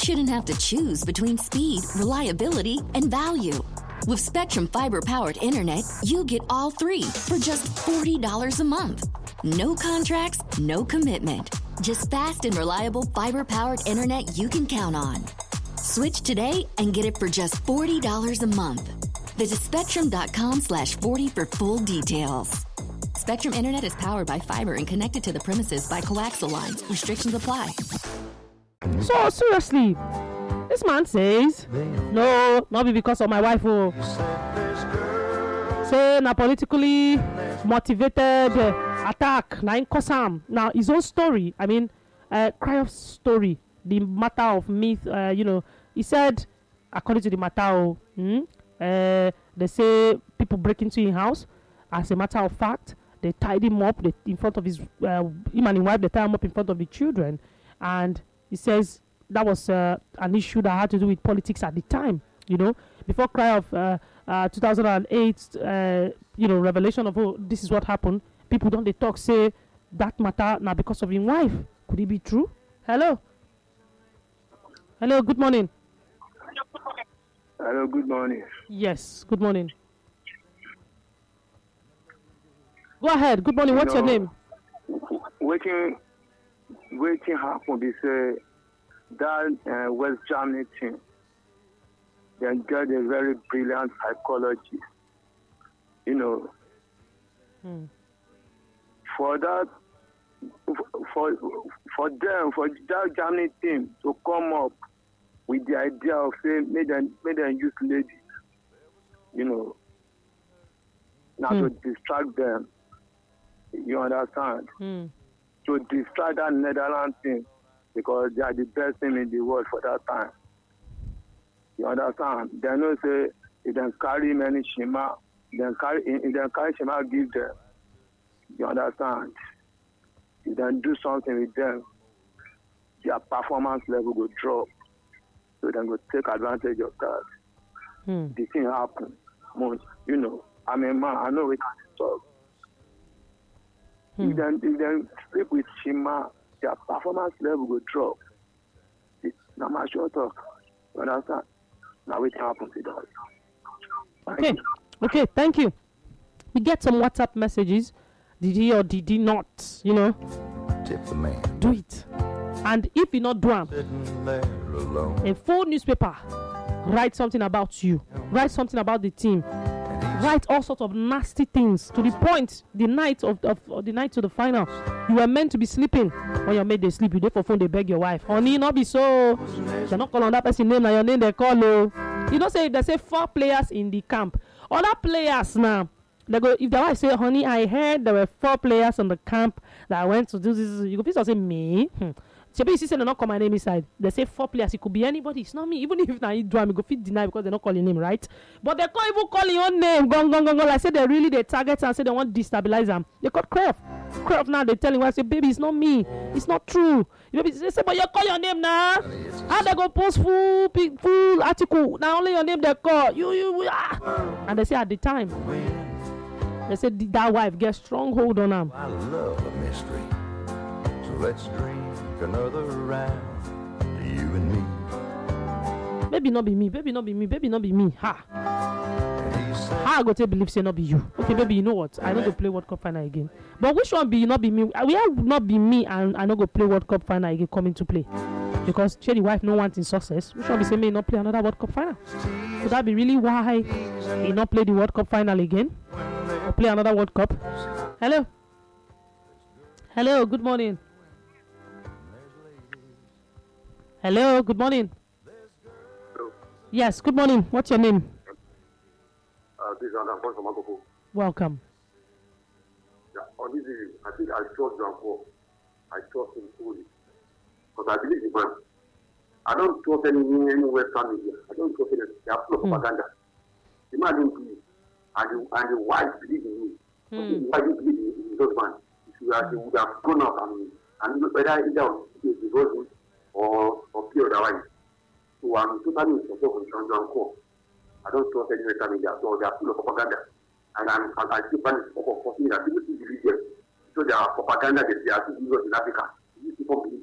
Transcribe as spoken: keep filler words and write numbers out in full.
shouldn't have to choose between speed, reliability, and value. With Spectrum Fiber-powered internet, you get all three for just forty dollars a month. No contracts, no commitment. Just fast and reliable fiber-powered internet you can count on. Switch today and get it for just forty dollars a month. Visit spectrum.com slash 40 for full details. Spectrum Internet is powered by fiber and connected to the premises by coaxial lines. Restrictions apply. So, seriously, this man says, no, not be because of my wife. Oh. Say, na politically motivated uh, attack. Na in Kosam. Now, his own story, I mean, uh, Cryof's story, the matter of myth, uh, you know, he said, according to the matter, oh, hmm, uh, they say people break into his house. As a matter of fact, they tied him up they, in front of his, uh, him and his wife, they tied him up in front of the children. And he says that was uh, an issue that had to do with politics at the time, you know. Before cry of uh, uh, two thousand eight, uh, you know, revelation of, oh, this is what happened. People don't they talk, say that matter now because of his wife. Could it be true? Hello? Hello, good morning. Hello, good morning. Yes, good morning. Go ahead. Good morning. What's you know, your name? Waiting, waiting happen. They say that uh, West Germany team, they get a very brilliant psychologist. You know, hmm. for that, for for them, for that Germany team to come up with the idea of saying, make them, make them use ladies. You know, now hmm. to distract them. You understand? Mm. To distract that Netherlands team because they are the best team in the world for that time. You understand? They know say if they carry many Shima, they carry if they carry Shima give them. You understand? If they do something with them, their performance level will drop. So they go take advantage of that. Mm. The thing happen. Most, you know, I'm a man, I know we can talk. Hmm. If they, if they sleep with Shima, their performance level will drop. It's not my short talk. You understand? Now it happens to us. Okay. You. Okay, thank you. We get some WhatsApp messages. Did he or did he not? You know? Tip the man. Do it. And if you not do them, a full newspaper, write something about you. Write something about the team. Write all sorts of nasty things to the point the night of, of, of the night to the final you were meant to be sleeping when your mate they sleep you dey for phone they beg your wife honey not be so they not call on that person name now your name they call oh you know say they say four players in the camp other players now they go if the wife say honey I heard there were four players on the camp that went to do this you go please say me hmm. So you see, say they not call my name inside. They say four players. It could be anybody. It's not me. Even if now you do, I'm go fit deny because they not call your name, right? But they can't even call your own name. Gong gong gong gong. Like say they really they target and say they want to destabilize them. They call Craft. Craft now they telling why say baby it's not me. It's not true. You know, they say but you call your name now. How they go post full full article? Now only your name they call you you ah. And they say at the time they said that wife get strong hold on them. I love a mystery. So let's dream. Another round to you and me. Baby not be me, baby not be me, baby not be me. Ha. How I go to believe say not be you. Okay, baby, you know what? I not go play World Cup final again. But which one be you not be me? We have not be me and I not go play World Cup final again coming to play. Because Cherry wife no wanting success. Which one be say me not play another World Cup final? Could that be really why he not play the World Cup final again? Or play another World Cup? Hello? Hello, good morning. Hello, good morning. Hello. Yes, good morning. What's your name? Uh, this is Adam from Akoko. Welcome. Yeah, on this issue, I think I trust Jean-Paul. I trust him fully. Because I believe in man. I don't trust any, any Western media. I don't trust any. They are full of mm. propaganda. Imagine please. And the, and the wife believe in me. Mm. Why do you believe in his husband? If you have, would have grown up and, and whether either is divorced or or pure otherwise. So I'm totally in support of Jean-Paul. I don't trust any Western media. So they are full of propaganda. And I'm, and I still find it for me that people still believe them. So they are propaganda that they are still used in Africa. These people believe